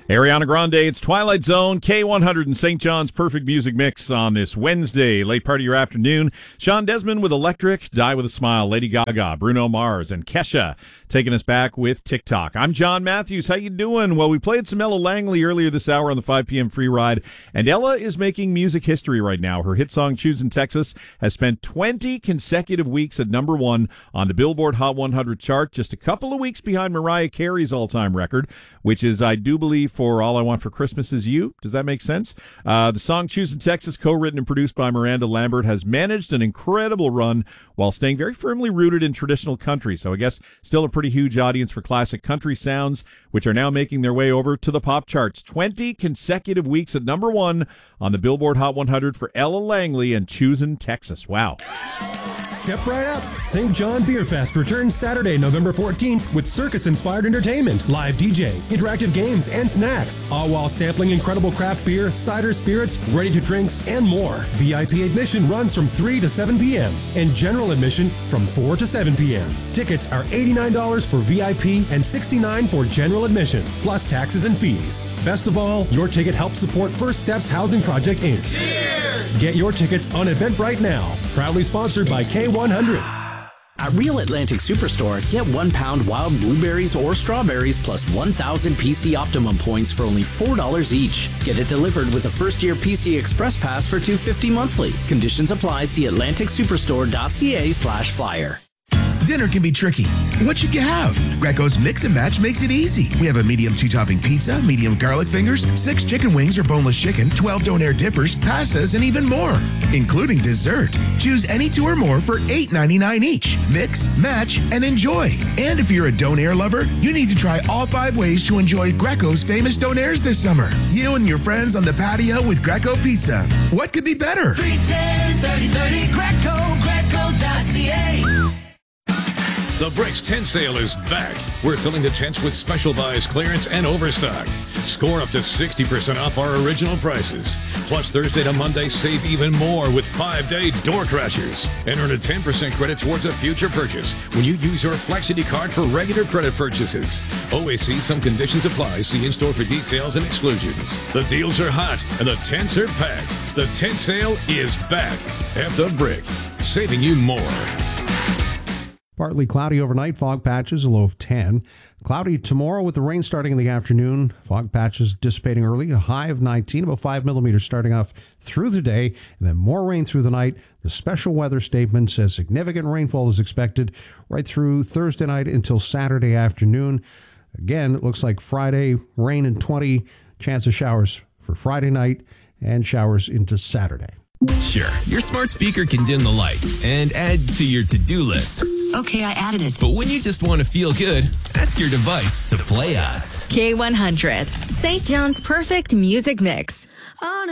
Ariana Grande, it's Twilight Zone, K100 and St. John's Perfect Music Mix on this Wednesday, late part of your afternoon. Sean Desmond with Electric, Die With a Smile, Lady Gaga, Bruno Mars, and Kesha taking us back with TikTok. I'm John Matthews. How you doing? Well, we played some Ella Langley earlier this hour on the 5 p.m. free ride, and Ella is making music history right now. Her hit song, Choosin' Texas, has spent 20 consecutive weeks at number one on the Billboard Hot 100 chart, just a couple of weeks behind Mariah Carey's all-time record, which is, I do believe, for All I Want for Christmas Is You. Does that make sense? The song Choosin' Texas, co-written and produced by Miranda Lambert, has managed an incredible run while staying very firmly rooted in traditional country. So I guess still a pretty huge audience for classic country sounds, which are now making their way over to the pop charts. 20 consecutive weeks at number one on the Billboard Hot 100 for Ella Langley and Choosin' Texas. Wow. Step right up. St. John Beer Fest returns Saturday, November 14th with circus-inspired entertainment, live DJ, interactive games, and snacks, all while sampling incredible craft beer, cider, spirits, ready-to-drinks, and more. VIP admission runs from 3 to 7 p.m. and general admission from 4 to 7 p.m. Tickets are $89 for VIP and $69 for general admission, plus taxes and fees. Best of all, your ticket helps support First Steps Housing Project, Inc. Cheers! Get your tickets on Eventbrite now. Proudly sponsored by K100. At Real Atlantic Superstore, get 1 pound wild blueberries or strawberries plus 1,000 PC Optimum points for only $4 each. Get it delivered with a first-year PC Express Pass for $250 monthly. Conditions apply. See atlanticsuperstore.ca/flyer. Dinner can be tricky. What should you have? Greco's Mix and Match makes it easy. We have a medium 2-topping pizza, medium garlic fingers, 6 chicken wings or boneless chicken, 12 donair dippers, pastas, and even more, including dessert. Choose any 2 or more for $8.99 each. Mix, match, and enjoy. And if you're a donair lover, you need to try all 5 ways to enjoy Greco's famous donairs this summer. You and your friends on the patio with Greco Pizza. What could be better? 310-3030 Greco.ca. The Bricks tent sale is back. We're filling the tents with special buys, clearance, and overstock. Score up to 60% off our original prices. Plus, Thursday to Monday, save even more with 5-day door crashers. And earn a 10% credit towards a future purchase when you use your Flexity card for regular credit purchases. Always see some conditions apply. See in-store for details and exclusions. The deals are hot and the tents are packed. The tent sale is back at The Brick, saving you more. Partly cloudy overnight, fog patches, a low of 10. Cloudy tomorrow with the rain starting in the afternoon. Fog patches dissipating early, a high of 19, about 5 millimeters starting off through the day, and then more rain through the night. The special weather statement says significant rainfall is expected right through Thursday night until Saturday afternoon. Again, it looks like Friday, rain and 20, chance of showers for Friday night and showers into Saturday. Sure, your smart speaker can dim the lights and add to your to-do list. Okay, I added it. But when you just want to feel good, ask your device to play us. K100, St. John's Perfect Music Mix.